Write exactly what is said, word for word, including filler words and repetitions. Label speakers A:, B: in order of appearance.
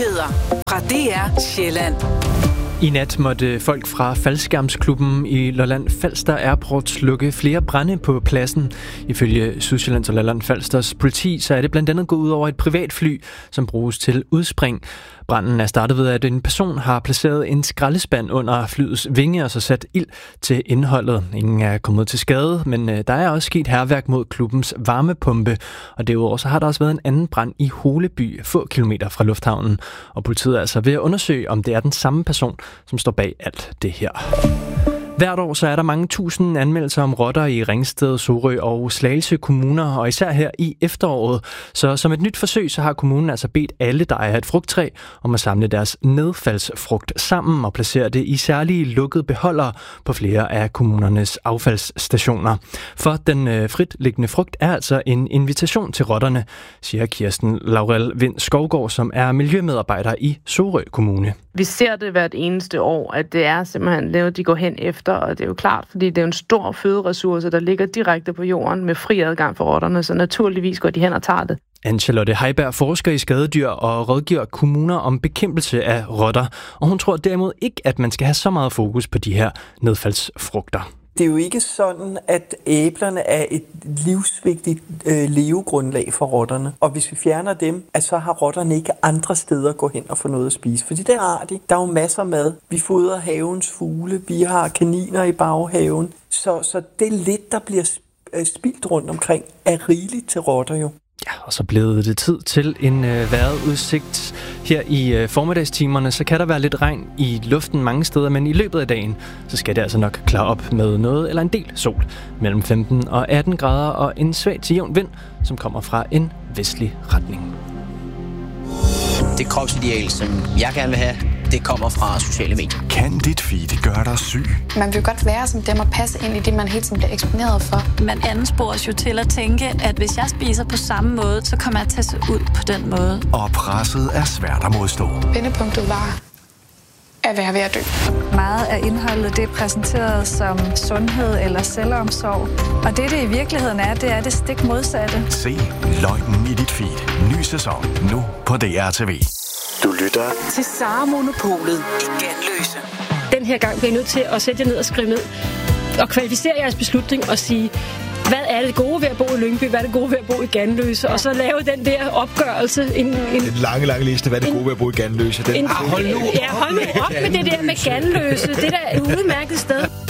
A: Nyheder fra D R Sjælland.
B: I nat måtte folk fra Faldskærmsklubben i Lolland Falster Airport slukke flere brande på pladsen. Ifølge Sydsjællands og Lolland Falsters politi, så er det blandt andet gået ud over et privatfly, som bruges til udspring. Branden er startet ved, at en person har placeret en skraldespand under flyets vinge og så sat ild til indholdet. Ingen er kommet til skade, men der er også sket hærværk mod klubbens varmepumpe. Og derudover så har der også været en anden brand i Holeby, få kilometer fra lufthavnen. Og politiet er altså ved at undersøge, om det er den samme person, som står bag alt det her. Hvert år så er der mange tusind anmeldelser om rotter i Ringsted, Sorø og Slagelse kommuner, og især her i efteråret. Så som et nyt forsøg, så har kommunen altså bedt alle, der ejer et frugttræ, om at samle deres nedfaldsfrugt sammen og placere det i særlige lukkede beholdere på flere af kommunernes affaldsstationer. For den øh, fritliggende frugt er altså en invitation til rotterne, siger Kirsten Laurel Vind Skovgaard, som er miljømedarbejder i Sorø Kommune.
C: Vi ser det hvert eneste år, at det er simpelthen noget, de går hen efter, og det er jo klart, fordi det er en stor føderessource, der ligger direkte på jorden med fri adgang for rotterne, så naturligvis går de hen og tager det.
B: Anne-Charlotte Heiberg forsker i skadedyr og rådgiver kommuner om bekæmpelse af rotter, og hun tror derimod ikke, at man skal have så meget fokus på de her nedfaldsfrugter.
D: Det er jo ikke sådan, at æblerne er et livsvigtigt øh, levegrundlag for rotterne. Og hvis vi fjerner dem, at så har rotterne ikke andre steder at gå hen og få noget at spise. Fordi det har de. Der er jo masser mad. Vi fodrer havens fugle. Vi har kaniner i baghaven. Så, så det er lidt, der bliver spildt rundt omkring, er rigeligt til rotter jo.
B: Ja, og så blev det tid til en øh, vejrudsigt her i øh, formiddagstimerne. Så kan der være lidt regn i luften mange steder, men i løbet af dagen, så skal det altså nok klare op med noget eller en del sol. Mellem femten og atten grader og en svag til jævn vind, som kommer fra en vestlig retning.
E: Det kropsideal, som jeg gerne vil have, det kommer fra sociale medier.
F: Kan dit feed gøre dig syg?
G: Man vil godt være som dem og passe ind i det, man hele tiden bliver eksponeret for.
H: Man anspores jo til at tænke, at hvis jeg spiser på samme måde, så kommer jeg til at se ud på den måde.
F: Og presset er svært at modstå.
G: Vendepunktet var at være ved at dø.
H: Meget af indholdet det er præsenteret som sundhed eller selvomsorg. Og det, det i virkeligheden er, det er det stik modsatte.
F: Se løgnen i dit feed. Ny sæson nu på D R T V. Du lytter
A: til Sara Monopolet i Ganløse.
I: Den her gang bliver I nødt til at sætte jer ned og skrive ned og kvalificere jeres beslutning og sige, hvad er det gode ved at bo i Lyngby, hvad er det gode ved at bo i Ganløse, og så lave den der opgørelse. En, en,
J: en lange, lange liste, hvad er det gode ved at bo i Ganløse. Den,
I: en, hold nu op, ja, hold nu op med det der med Ganløse. Det der er et udmærket sted.